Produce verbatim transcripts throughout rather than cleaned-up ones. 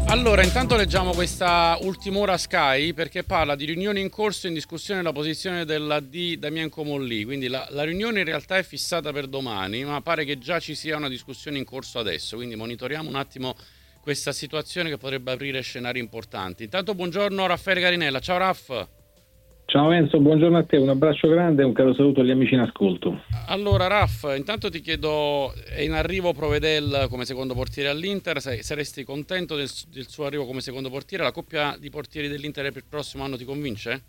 Allora, intanto leggiamo questa ultima ora Sky perché parla di riunioni in corso in discussione la posizione della D Damien Comolli, quindi la, la riunione in realtà è fissata per domani, ma pare che già ci sia una discussione in corso adesso, quindi monitoriamo un attimo questa situazione che potrebbe aprire scenari importanti. Intanto buongiorno Raffaele Carinella, ciao Raff. Ciao Enzo, buongiorno a te, un abbraccio grande e un caro saluto agli amici in ascolto. Allora Raff, intanto ti chiedo, è in arrivo Provedel come secondo portiere all'Inter, Sei- saresti contento del, del suo arrivo come secondo portiere? La coppia di portieri dell'Inter per il prossimo anno ti convince?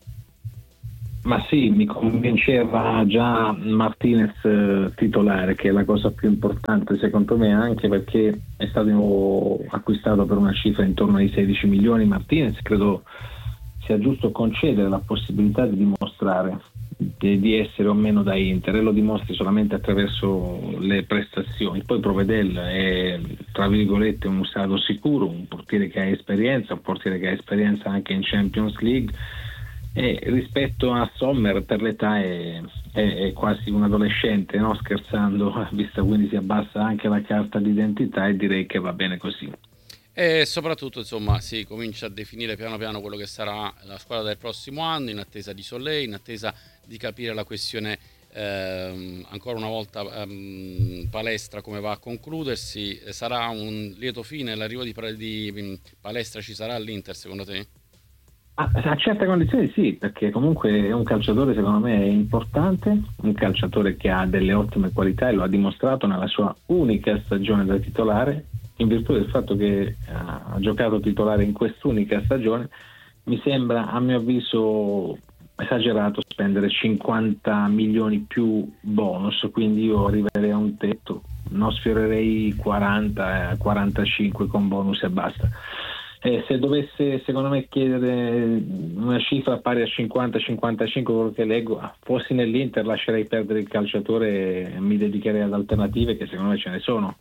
Ma sì, mi convinceva già Martinez eh, titolare, che è la cosa più importante secondo me, anche perché è stato acquistato per una cifra intorno ai sedici milioni. Martinez credo sia giusto concedere la possibilità di dimostrare di, di essere o meno da Inter, e lo dimostri solamente attraverso le prestazioni. Poi Provedel è tra virgolette un usato sicuro, un portiere che ha esperienza, un portiere che ha esperienza anche in Champions League, e rispetto a Sommer per l'età è, è, è quasi un adolescente, no? Scherzando, visto, quindi si abbassa anche la carta d'identità e direi che va bene così. E soprattutto, insomma, si comincia a definire piano piano quello che sarà la squadra del prossimo anno, in attesa di Solley, in attesa di capire la questione ehm, ancora una volta ehm, Palestra come va a concludersi. Sarà un lieto fine l'arrivo di, di Palestra, ci sarà all'Inter secondo te? Ah, a certe condizioni sì, perché comunque è un calciatore secondo me importante, un calciatore che ha delle ottime qualità e lo ha dimostrato nella sua unica stagione da titolare, in virtù del fatto che ha giocato titolare in quest'unica stagione. Mi sembra, a mio avviso, esagerato spendere cinquanta milioni più bonus, quindi io arriverei a un tetto, non sfiorerei quaranta, quarantacinque con bonus e basta. Eh, se dovesse secondo me chiedere una cifra pari a cinquanta cinquantacinque, quello che leggo, ah, fossi nell'Inter lascerei perdere il calciatore e mi dedicherei ad alternative che secondo me ce ne sono.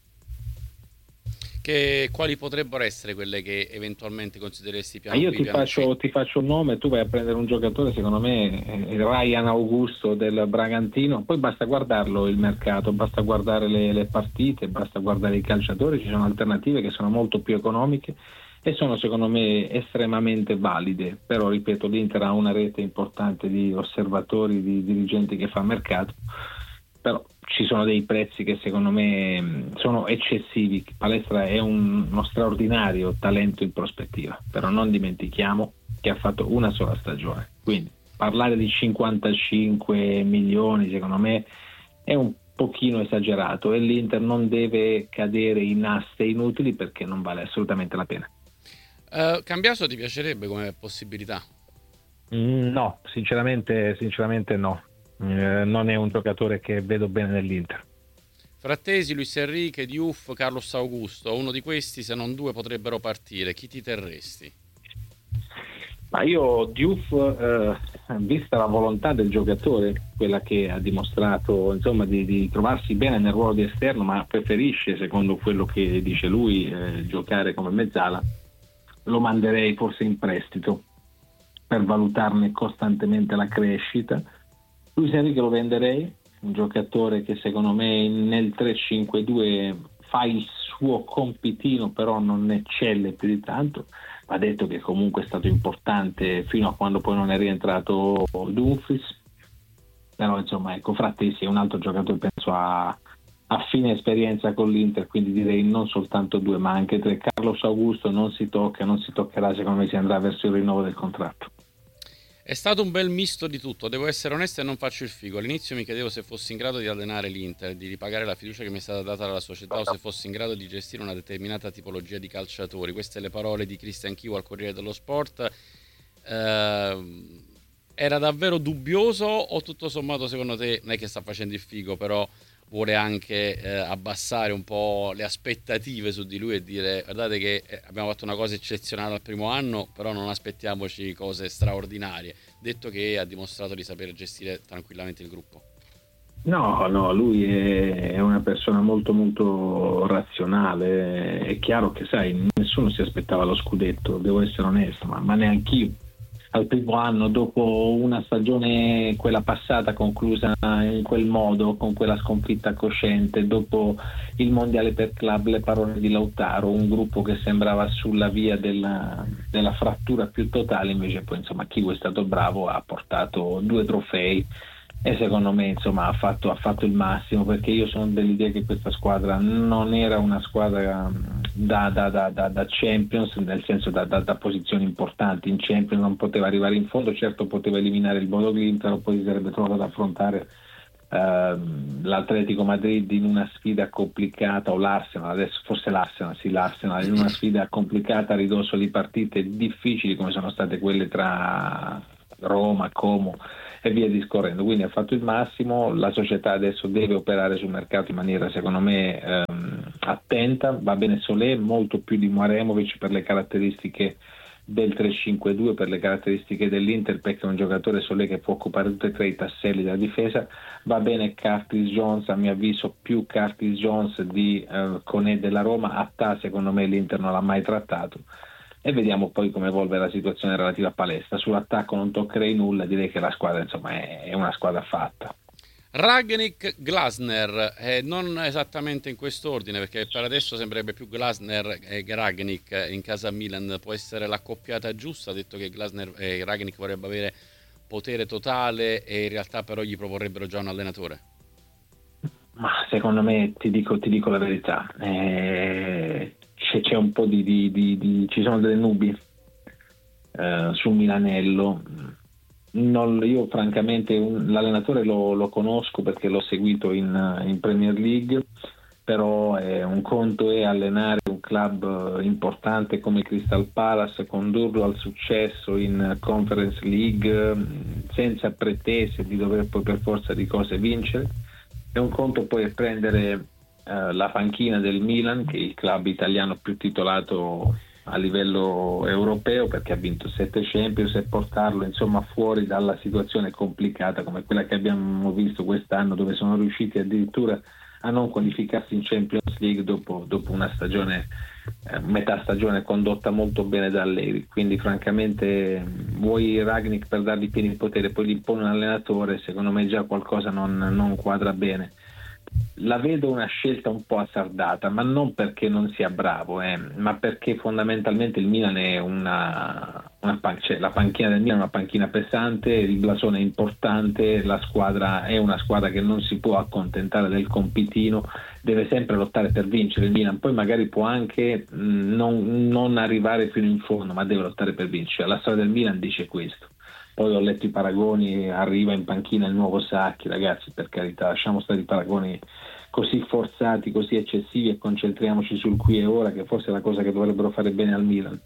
Che, quali potrebbero essere quelle che eventualmente consideresti Ma piano io B, ti piano C? faccio, ti faccio un nome, tu vai a prendere un giocatore, secondo me eh, Ryan Augusto del Bragantino, poi basta guardarlo il mercato, basta guardare le, le partite, basta guardare i calciatori, ci sono alternative che sono molto più economiche e sono secondo me estremamente valide. Però ripeto, l'Inter ha una rete importante di osservatori, di dirigenti che fa mercato, però ci sono dei prezzi che secondo me mh, sono eccessivi. Palestra è un- uno straordinario talento in prospettiva, però non dimentichiamo che ha fatto una sola stagione, quindi parlare di cinquantacinque milioni secondo me è un pochino esagerato, e l'Inter non deve cadere in aste inutili perché non vale assolutamente la pena. Uh, Cambiaso ti piacerebbe come possibilità? Mm, no, sinceramente, sinceramente no. Eh, non è un giocatore che vedo bene nell'Inter. Frattesi, Luis Enrique, Diouf, Carlos Augusto, uno di questi se non due potrebbero partire, chi ti terresti? Ma io Diouf, eh, vista la volontà del giocatore, quella che ha dimostrato insomma di, di trovarsi bene nel ruolo di esterno, ma preferisce, secondo quello che dice lui, eh, giocare come mezzala, lo manderei forse in prestito per valutarne costantemente la crescita. Luis Enrique lo venderei, un giocatore che secondo me nel tre cinque due fa il suo compitino, però non eccelle più di tanto. Va detto che comunque è stato importante fino a quando poi non è rientrato Dumfries, però insomma ecco, Frattesi è un altro giocatore, penso a, a fine esperienza con l'Inter, quindi direi non soltanto due ma anche tre. Carlos Augusto non si tocca, non si toccherà, secondo me si andrà verso il rinnovo del contratto. È stato un bel misto di tutto, devo essere onesto e non faccio il figo. All'inizio mi chiedevo se fossi in grado di allenare l'Inter, di ripagare la fiducia che mi è stata data dalla società, o se fossi in grado di gestire una determinata tipologia di calciatori. Queste le parole di Christian Chiu al Corriere dello Sport. Eh, era davvero dubbioso o tutto sommato secondo te non è che sta facendo il figo, però vuole anche eh, abbassare un po' le aspettative su di lui e dire guardate che eh, abbiamo fatto una cosa eccezionale al primo anno, però non aspettiamoci cose straordinarie, detto che ha dimostrato di saper gestire tranquillamente il gruppo. No, no, lui è, è una persona molto molto razionale. È chiaro che sai, nessuno si aspettava lo scudetto, devo essere onesto, ma, ma neanch'io. al primo anno, dopo una stagione, quella passata, conclusa in quel modo, con quella sconfitta cosciente, dopo il mondiale per club, le parole di Lautaro, un gruppo che sembrava sulla via della, della frattura più totale, invece poi insomma Kivu è stato bravo, ha portato due trofei e secondo me insomma ha fatto, ha fatto il massimo, perché io sono dell'idea che questa squadra non era una squadra da, da, da, da, da Champions, nel senso da, da, da posizioni importanti in Champions, non poteva arrivare in fondo, certo poteva eliminare il Bodo Glimt, però poi si sarebbe trovato ad affrontare Uh, l'Atletico Madrid in una sfida complicata, o l'Arsenal, adesso forse l'Arsenal, sì l'Arsenal in una sfida complicata a ridosso di partite difficili come sono state quelle tra Roma, Como e via discorrendo, quindi ha fatto il massimo. La società adesso deve operare sul mercato in maniera secondo me ehm, attenta, va bene Solé, molto più di Mouaremovic per le caratteristiche del tre cinque due, per le caratteristiche dell'Inter, perché è un giocatore Solé che può occupare tutti e tre i tasselli della difesa. Va bene Curtis Jones, a mio avviso più Curtis Jones di eh, Koné della Roma. Attà secondo me l'Inter non l'ha mai trattato, e vediamo poi come evolve la situazione relativa a Palestra. Sull'attacco non toccherei nulla, direi che la squadra insomma è, è una squadra fatta. Rangnick, Glasner, eh, non esattamente in quest'ordine, perché per adesso sembrerebbe più Glasner e Rangnick in casa Milan. Può essere l'accoppiata giusta, detto che Glasner e Rangnick vorrebbe avere potere totale e in realtà però gli proporrebbero già un allenatore. Ma secondo me, ti dico, ti dico la verità, eh, c'è, c'è un po' di, di, di, di ci sono delle nubi eh, sul Milanello. Non, io francamente un, l'allenatore lo, lo conosco perché l'ho seguito in, in Premier League, però è, un conto è allenare un club importante come Crystal Palace, condurlo al successo in Conference League senza pretese di dover poi per forza di cose vincere, e un conto poi è prendere eh, la panchina del Milan, che è il club italiano più titolato a livello europeo perché ha vinto sette Champions, e portarlo insomma fuori dalla situazione complicata come quella che abbiamo visto quest'anno, dove sono riusciti addirittura a non qualificarsi in Champions League dopo, dopo una stagione eh, metà stagione condotta molto bene da Allegri. Quindi francamente vuoi Rangnick per dargli pieni poteri, poi gli impone un allenatore, secondo me già qualcosa non, non quadra bene. La vedo una scelta un po' azzardata, ma non perché non sia bravo, eh, ma perché fondamentalmente il Milan è una, una pan- cioè la panchina del Milan è una panchina pesante, il blasone è importante, la squadra è una squadra che non si può accontentare del compitino, deve sempre lottare per vincere il Milan, poi magari può anche mh, non, non arrivare fino in fondo, ma deve lottare per vincere. La storia del Milan dice questo. Poi ho letto i paragoni, arriva in panchina il nuovo Sacchi, ragazzi, per carità, lasciamo stare i paragoni così forzati, così eccessivi, e concentriamoci sul qui e ora, che forse è la cosa che dovrebbero fare bene al Milan.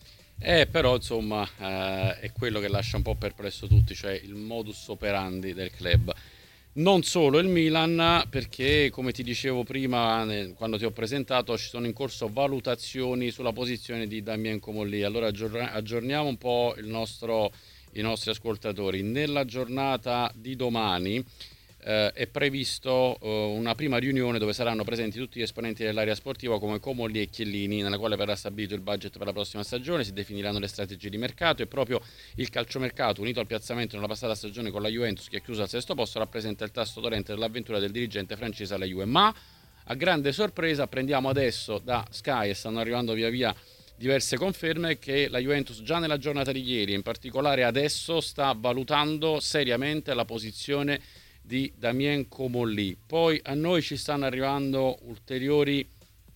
Eh, però insomma eh, è quello che lascia un po' perplesso tutti, cioè il modus operandi del club. Non solo il Milan, perché come ti dicevo prima quando ti ho presentato, ci sono in corso valutazioni sulla posizione di Damien Comolli. Allora aggiorniamo un po' il nostro i nostri ascoltatori. Nella giornata di domani eh, è previsto eh, una prima riunione dove saranno presenti tutti gli esponenti dell'area sportiva come Comolli e Chiellini, nella quale verrà stabilito il budget per la prossima stagione, si definiranno le strategie di mercato, e proprio il calciomercato, unito al piazzamento nella passata stagione con la Juventus, che è chiusa al sesto posto, rappresenta il tasto dolente dell'avventura del dirigente francese alla Juve. Ma a grande sorpresa prendiamo adesso da Sky, e stanno arrivando via via diverse conferme, che la Juventus già nella giornata di ieri, in particolare adesso, sta valutando seriamente la posizione di Damien Comolli. Poi a noi ci stanno arrivando ulteriori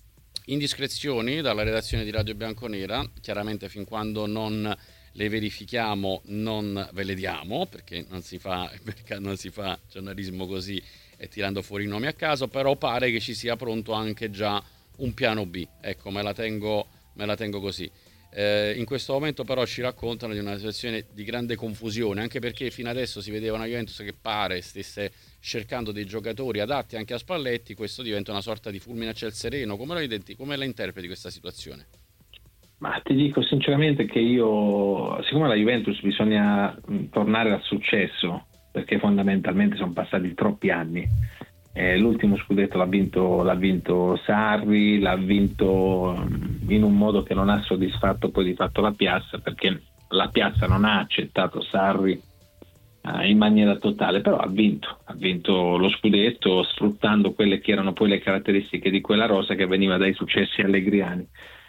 indiscrezioni dalla redazione di Radio Bianconera, chiaramente fin quando non le verifichiamo non ve le diamo, perché non si fa, non si fa giornalismo così e tirando fuori i nomi a caso, però pare che ci sia pronto anche già un piano B, ecco, me la tengo me la tengo così. Eh, in questo momento però ci raccontano di una situazione di grande confusione, anche perché fino adesso si vedeva una Juventus che pare stesse cercando dei giocatori adatti anche a Spalletti. Questo diventa una sorta di fulmine a ciel sereno. Come la, identi- come la interpreti questa situazione? Ma ti dico sinceramente che io, siccome alla Juventus bisogna tornare al successo, perché fondamentalmente sono passati troppi anni. Eh, l'ultimo scudetto l'ha vinto, l'ha vinto Sarri, l'ha vinto in un modo che non ha soddisfatto poi di fatto la piazza, perché la piazza non ha accettato Sarri in maniera totale, però ha vinto, ha vinto lo scudetto sfruttando quelle che erano poi le caratteristiche di quella rosa che veniva dai successi allegriani.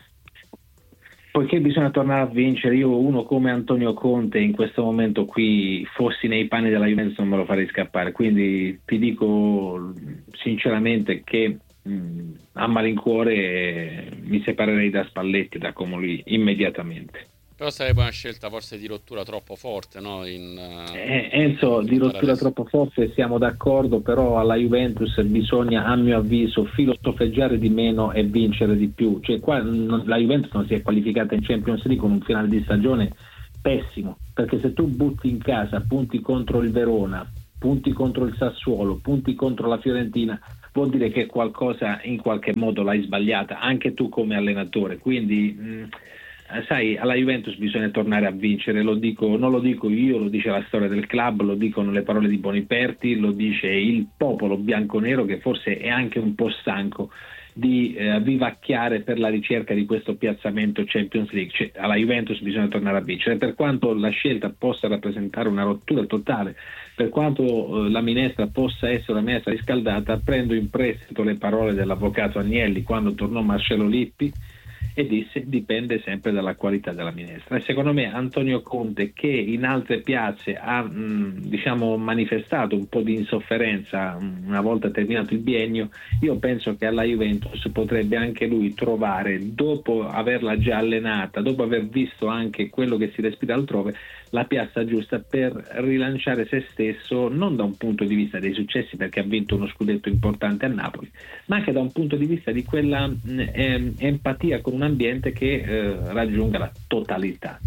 Poiché bisogna tornare a vincere, io uno come Antonio Conte in questo momento qui, fossi nei panni della Juventus, non me lo farei scappare, quindi ti dico sinceramente che mh, a malincuore eh, mi separerei da Spalletti, da Comolli immediatamente. Però sarebbe una scelta forse di rottura troppo forte, no? In, eh, Enzo, in di rottura adesso. troppo forte siamo d'accordo, però alla Juventus bisogna, a mio avviso, filosofeggiare di meno e vincere di più. Cioè, qua non, la Juventus non si è qualificata in Champions League con un finale di stagione pessimo, perché se tu butti in casa punti contro il Verona, punti contro il Sassuolo, punti contro la Fiorentina, vuol dire che qualcosa in qualche modo l'hai sbagliata, anche tu come allenatore. Quindi mh, sai, alla Juventus bisogna tornare a vincere, lo dico, non lo dico io, lo dice la storia del club, lo dicono le parole di Boniperti, lo dice il popolo bianconero, che forse è anche un po' stanco di eh, vivacchiare per la ricerca di questo piazzamento Champions League. Cioè, alla Juventus bisogna tornare a vincere, per quanto la scelta possa rappresentare una rottura totale, per quanto eh, la minestra possa essere una minestra riscaldata. Prendo in prestito le parole dell'avvocato Agnelli quando tornò Marcello Lippi e disse: dipende sempre dalla qualità della minestra. E secondo me Antonio Conte, che in altre piazze ha mh, diciamo manifestato un po' di insofferenza una volta terminato il biennio, io penso che alla Juventus potrebbe anche lui trovare, dopo averla già allenata, dopo aver visto anche quello che si respira altrove, la piazza giusta per rilanciare se stesso, non da un punto di vista dei successi, perché ha vinto uno scudetto importante a Napoli, ma anche da un punto di vista di quella mh, eh, empatia con un ambiente che eh, raggiunga la totalità.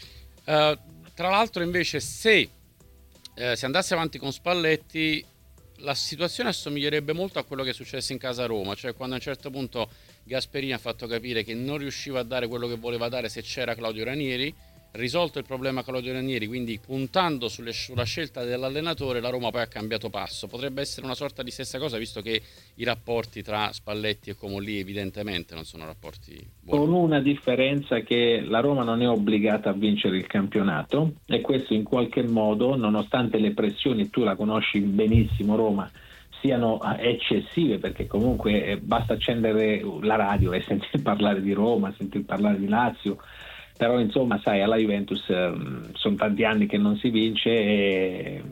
Uh, tra l'altro invece se eh, si andasse avanti con Spalletti la situazione assomiglierebbe molto a quello che è successo in casa a Roma, cioè quando a un certo punto Gasperini ha fatto capire che non riusciva a dare quello che voleva dare se c'era Claudio Ranieri, risolto il problema Claudio Ranieri, quindi puntando sulle, sulla scelta dell'allenatore, la Roma poi ha cambiato passo. Potrebbe essere una sorta di stessa cosa, visto che i rapporti tra Spalletti e Comolli evidentemente non sono rapporti buoni. Con una differenza, che la Roma non è obbligata a vincere il campionato, e questo in qualche modo, nonostante le pressioni, tu la conosci benissimo Roma, siano eccessive, perché comunque eh, basta accendere la radio e sentire parlare di Roma, sentire parlare di Lazio. Però insomma, sai, alla Juventus eh, sono tanti anni che non si vince, e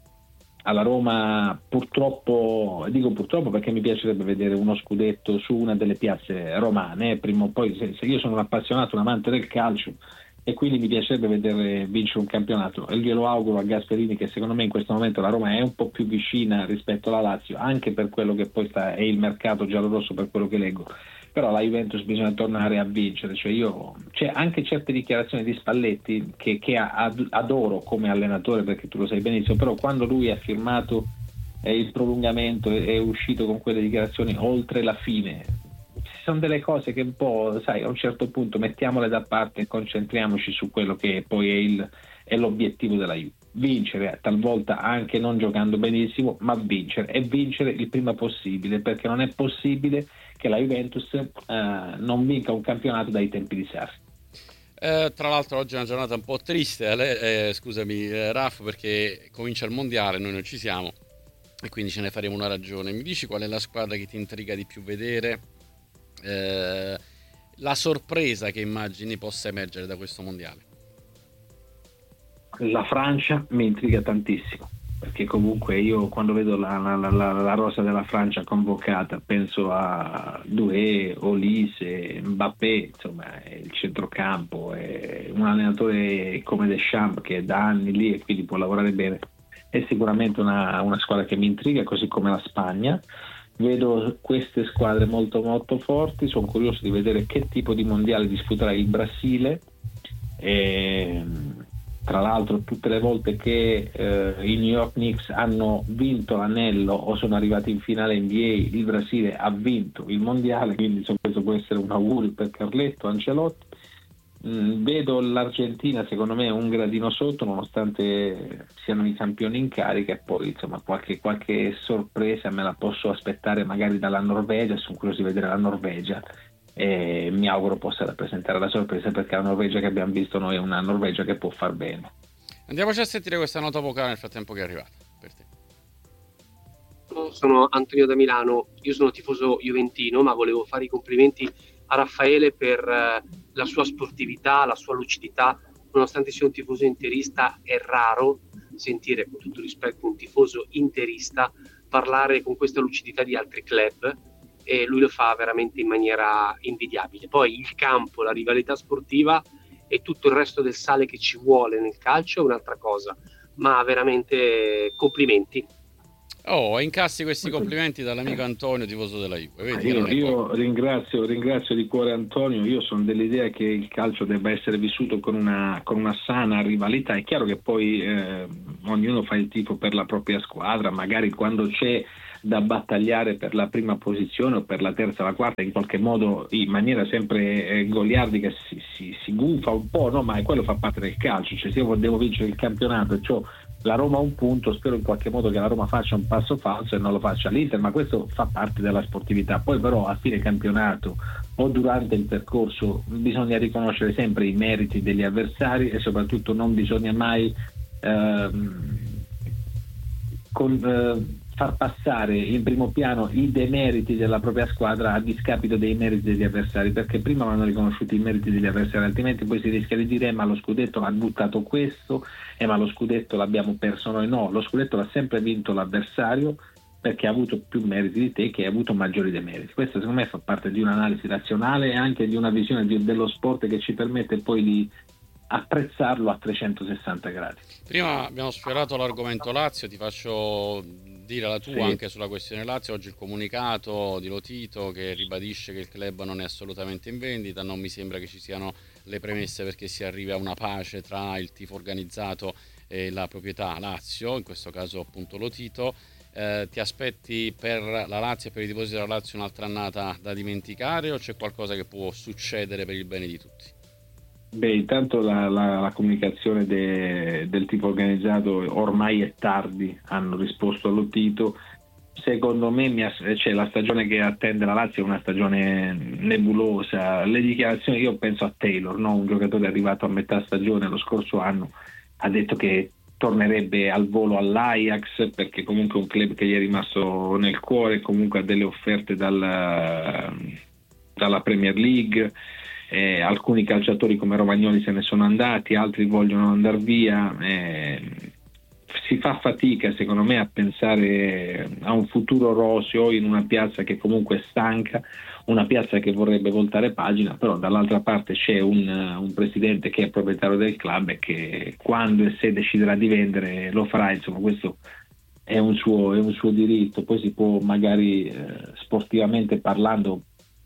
alla Roma purtroppo, dico purtroppo perché mi piacerebbe vedere uno scudetto su una delle piazze romane, prima o poi. Se, se io sono un appassionato, un amante del calcio, e quindi mi piacerebbe vedere vincere un campionato, e glielo auguro a Gasperini, che secondo me in questo momento la Roma è un po' più vicina rispetto alla Lazio, anche per quello che poi sta, è il mercato giallorosso, per quello che leggo. Però la Juventus bisogna tornare a vincere. Cioè io, c'è anche certe dichiarazioni di Spalletti che, che adoro come allenatore, perché tu lo sai benissimo, però quando lui ha firmato eh, il prolungamento e è uscito con quelle dichiarazioni oltre la fine, ci sono delle cose che un po', sai, a un certo punto mettiamole da parte e concentriamoci su quello che poi è, il, è l'obiettivo della Juve. Vincere, talvolta anche non giocando benissimo, ma vincere, e vincere il prima possibile, perché non è possibile che la Juventus eh, non vinca un campionato dai tempi di Sarri. Eh, tra l'altro oggi è una giornata un po' triste, eh, eh, scusami eh, Raff, perché comincia il mondiale, noi non ci siamo e quindi ce ne faremo una ragione. Mi dici qual è la squadra che ti intriga di più vedere? Eh, la sorpresa che immagini possa emergere da questo mondiale? La Francia mi intriga tantissimo, perché comunque io quando vedo la, la, la, la rosa della Francia convocata penso a Doué, Olise, Mbappé, insomma è il centrocampo, è un allenatore come Deschamps che è da anni lì e quindi può lavorare bene. È sicuramente una, una squadra che mi intriga, così come la Spagna. Vedo queste squadre molto molto forti, sono curioso di vedere che tipo di mondiale disputerà il Brasile. E, tra l'altro, tutte le volte che eh, i New York Knicks hanno vinto l'anello o sono arrivati in finale N B A, il Brasile ha vinto il mondiale, quindi insomma, questo può essere un augurio per Carletto, Ancelotti. Mm, vedo l'Argentina secondo me un gradino sotto, nonostante siano i campioni in carica, e poi insomma qualche, qualche sorpresa me la posso aspettare magari dalla Norvegia. Sono curioso di vedere la Norvegia, e mi auguro possa rappresentare la sorpresa, perché la Norvegia che abbiamo visto noi è una Norvegia che può far bene. Andiamoci a sentire questa nota vocale nel frattempo che è arrivata per te. Sono Antonio da Milano, io sono tifoso juventino, ma volevo fare i complimenti a Raffaele per eh, la sua sportività, la sua lucidità. Nonostante sia un tifoso interista, è raro sentire, con tutto rispetto, un tifoso interista parlare con questa lucidità di altri club, e lui lo fa veramente in maniera invidiabile. Poi il campo, la rivalità sportiva e tutto il resto del sale che ci vuole nel calcio è un'altra cosa, ma veramente complimenti. Oh, incassi questi complimenti dall'amico Antonio, tifoso della Juve. Vedi, io non è io poco. ringrazio, ringrazio di cuore Antonio. Io sono dell'idea che il calcio debba essere vissuto con una, con una sana rivalità. È chiaro che poi eh, ognuno fa il tifo per la propria squadra, magari quando c'è da battagliare per la prima posizione o per la terza o la quarta, in qualche modo in maniera sempre eh, goliardica si, si, si gufa un po', no? Ma quello fa parte del calcio. Cioè, se io devo vincere il campionato e c'ho la Roma a un punto, spero in qualche modo che la Roma faccia un passo falso e non lo faccia l'Inter, ma questo fa parte della sportività. Poi però a fine campionato o durante il percorso bisogna riconoscere sempre i meriti degli avversari, e soprattutto non bisogna mai ehm, con, eh, far passare in primo piano i demeriti della propria squadra a discapito dei meriti degli avversari, perché prima vanno riconosciuti i meriti degli avversari, altrimenti poi si rischia di dire eh, ma lo scudetto l'ha buttato questo, eh, ma lo scudetto l'abbiamo perso noi. No, lo scudetto l'ha sempre vinto l'avversario, perché ha avuto più meriti di te, che ha avuto maggiori demeriti. Questo secondo me fa parte di un'analisi razionale e anche di una visione di, dello sport, che ci permette poi di apprezzarlo a trecentosessanta gradi. Prima abbiamo sfiorato l'argomento Lazio, ti faccio dire la tua Sì. anche sulla questione Lazio. Oggi il comunicato di Lotito che ribadisce che il club non è assolutamente in vendita, non mi sembra che ci siano le premesse perché si arrivi a una pace tra il tifo organizzato e la proprietà Lazio, in questo caso appunto Lotito. Eh, ti aspetti per la Lazio e per i tifosi della Lazio un'altra annata da dimenticare, o c'è qualcosa che può succedere per il bene di tutti? Beh, intanto la, la, la comunicazione de, del tipo organizzato ormai è tardi, hanno risposto allo Tito. Secondo me mi as- cioè, la stagione che attende la Lazio è una stagione nebulosa. Le dichiarazioni, io penso a Taylor, no? Un giocatore arrivato a metà stagione lo scorso anno, ha detto che tornerebbe al volo all'Ajax, perché comunque è un club che gli è rimasto nel cuore, comunque ha delle offerte dal, dalla Premier League. Eh, alcuni calciatori come Romagnoli se ne sono andati, altri vogliono andare via. Eh, si fa fatica secondo me a pensare a un futuro roseo in una piazza che comunque è stanca, una piazza che vorrebbe voltare pagina, però dall'altra parte c'è un, un presidente che è proprietario del club e che quando e se deciderà di vendere lo farà. Insomma, questo è un suo, è un suo diritto. Poi si può magari eh, sportivamente parlando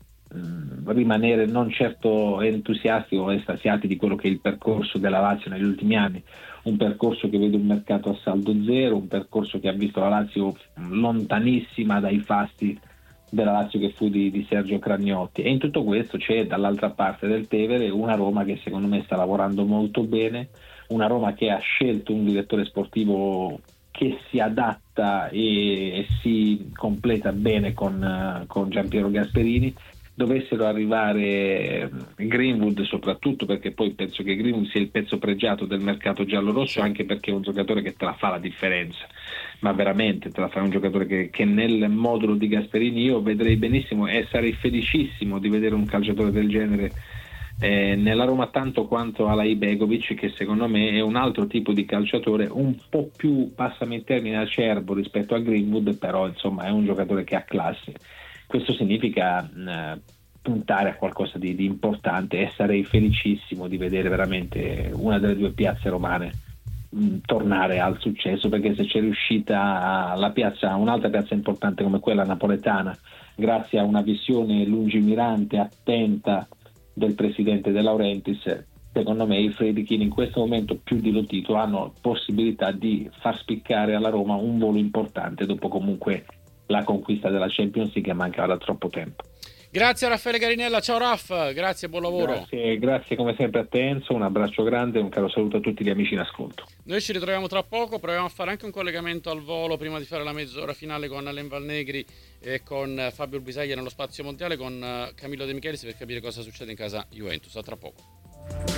rimanere non certo entusiasti o estasiati di quello che è il percorso della Lazio negli ultimi anni, un percorso che vede un mercato a saldo zero, un percorso che ha visto la Lazio lontanissima dai fasti della Lazio che fu di, di Sergio Cragnotti, e in tutto questo c'è dall'altra parte del Tevere una Roma che secondo me sta lavorando molto bene, una Roma che ha scelto un direttore sportivo che si adatta e, e si completa bene con, con Giampiero Gasperini. Dovessero arrivare Greenwood, soprattutto perché poi penso che Greenwood sia il pezzo pregiato del mercato giallo-rosso, anche perché è un giocatore che te la fa la differenza, ma veramente te la fa, un giocatore che, che nel modulo di Gasperini io vedrei benissimo e sarei felicissimo di vedere un calciatore del genere eh, nella Roma, tanto quanto Alai Begovic, che secondo me è un altro tipo di calciatore, un po' più, passami il termine, acerbo rispetto a Greenwood, però insomma è un giocatore che ha classe. Questo significa eh, puntare a qualcosa di, di importante, e sarei felicissimo di vedere veramente una delle due piazze romane mh, tornare al successo, perché se c'è riuscita la piazza, un'altra piazza importante come quella napoletana, grazie a una visione lungimirante, attenta del presidente De Laurentiis, secondo me i Friedkin in questo momento più di Lotito hanno possibilità di far spiccare alla Roma un volo importante dopo comunque la conquista della Champions League che mancava da troppo tempo. Grazie a Raffaele Garinella, ciao Raff, grazie, buon lavoro. Grazie, grazie come sempre a te Enzo, un abbraccio grande e un caro saluto a tutti gli amici in ascolto. Noi ci ritroviamo tra poco, proviamo a fare anche un collegamento al volo prima di fare la mezz'ora finale con Alain Valnegri e con Fabio Bisaglia nello spazio mondiale, con Camillo De Michelis, per capire cosa succede in casa Juventus. A tra poco.